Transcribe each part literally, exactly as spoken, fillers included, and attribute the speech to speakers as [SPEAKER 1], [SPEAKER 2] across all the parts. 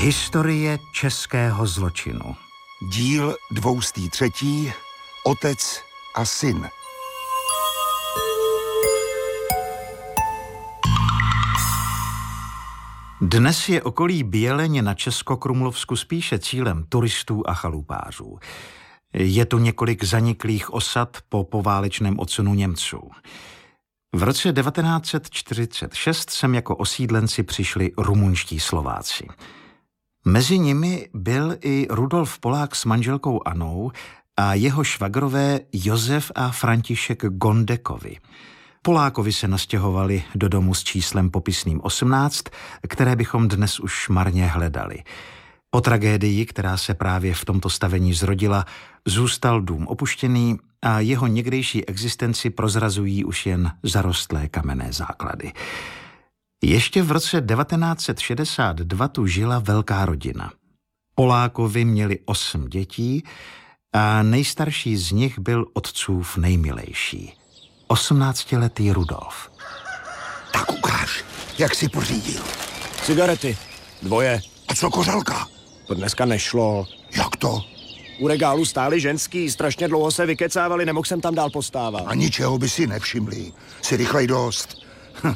[SPEAKER 1] Historie českého zločinu.
[SPEAKER 2] Díl dvoustý třetí, Otec a syn.
[SPEAKER 1] Dnes je okolí Běleně na Českokrumlovsku spíše cílem turistů a chalupářů. Je tu několik zaniklých osad po poválečném odsunu Němců. V roce devatenáct set čtyřicet šest sem jako osídlenci přišli rumunští Slováci. Mezi nimi byl i Rudolf Polák s manželkou Anou a jeho švagrové Josef a František Gondekovi. Polákovi se nastěhovali do domu s číslem popisným osmnáct, které bychom dnes už marně hledali. Po tragédii, která se právě v tomto stavení zrodila, zůstal dům opuštěný a jeho někdejší existenci prozrazují už jen zarostlé kamenné základy. Ještě v roce devatenáct set šedesát dva tu žila velká rodina. Polákovi měli osm dětí a nejstarší z nich byl otcův nejmilejší. osmnáctiletý Rudolf.
[SPEAKER 2] Tak ukáž, jak si pořídil.
[SPEAKER 3] Cigarety. Dvoje.
[SPEAKER 2] A co kořalka?
[SPEAKER 3] To dneska nešlo.
[SPEAKER 2] Jak to?
[SPEAKER 3] U regálu stáli ženský, strašně dlouho se vykecávali, nemohl jsem tam dál postávat.
[SPEAKER 2] A ničeho by si nevšimli. Jsi rychlej dost.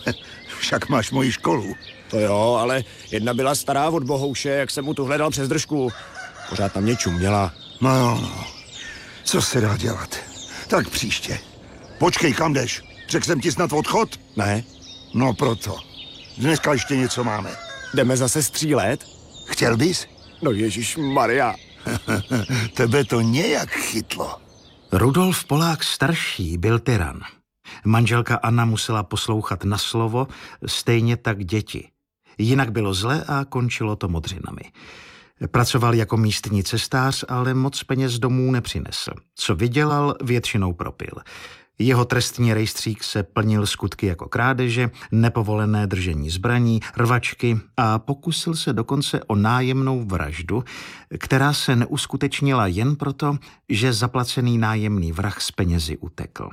[SPEAKER 2] Však máš moji školu.
[SPEAKER 3] To jo, ale jedna byla stará od bohouše, jak jsem mu tu hledal přes držku. Pořád na mě čuměla.
[SPEAKER 2] No jo, no. Co se dá dělat? Tak příště. Počkej, kam jdeš? Řekl jsem ti snad odchod?
[SPEAKER 3] Ne.
[SPEAKER 2] No proto. Dneska ještě něco máme.
[SPEAKER 3] Jdeme zase střílet?
[SPEAKER 2] Chtěl bys?
[SPEAKER 3] No ježišmarja.
[SPEAKER 2] Tebe to nějak chytlo.
[SPEAKER 1] Rudolf Polák starší byl tyran. Manželka Anna musela poslouchat na slovo, stejně tak děti. Jinak bylo zle a končilo to modřinami. Pracoval jako místní cestář, ale moc peněz domů nepřinesl. Co vydělal, většinou propil. Jeho trestní rejstřík se plnil skutky jako krádeže, nepovolené držení zbraní, rvačky a pokusil se dokonce o nájemnou vraždu, která se neuskutečnila jen proto, že zaplacený nájemný vrah z penězi utekl.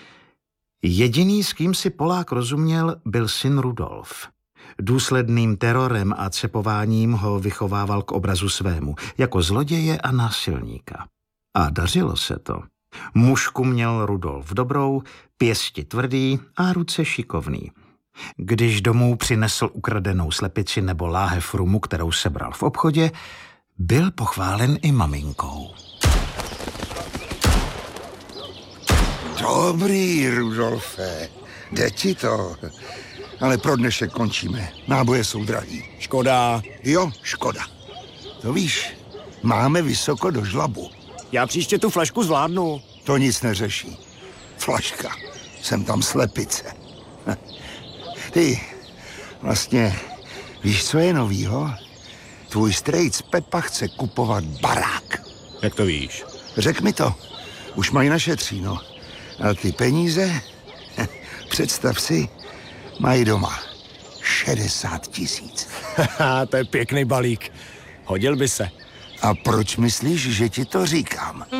[SPEAKER 1] Jediný, s kým si Polák rozuměl, byl syn Rudolf. Důsledným terorem a cepováním ho vychovával k obrazu svému, jako zloděje a násilníka. A dařilo se to. Mužku měl Rudolf dobrou, pěsti tvrdý a ruce šikovný. Když domů přinesl ukradenou slepici nebo láhev rumu, kterou sebral v obchodě, byl pochválen i maminkou.
[SPEAKER 2] Dobrý, Rudolfe. Jde ti to. Ale pro dnešek končíme. Náboje jsou drahý.
[SPEAKER 3] Škoda.
[SPEAKER 2] Jo, škoda. To víš, máme vysoko do žlabu.
[SPEAKER 3] Já příště tu flašku zvládnu.
[SPEAKER 2] To nic neřeší. Flaška. Jsem tam slepice. Ty, vlastně, víš, co je novýho? Tvůj strejc Pepa chce kupovat barák.
[SPEAKER 3] Jak to víš?
[SPEAKER 2] Řek mi to. Už mají našetříno. A ty peníze, představ si, mají doma šedesát tisíc.
[SPEAKER 3] To je pěkný balík. Hodil by se.
[SPEAKER 2] A proč myslíš, že ti to říkám?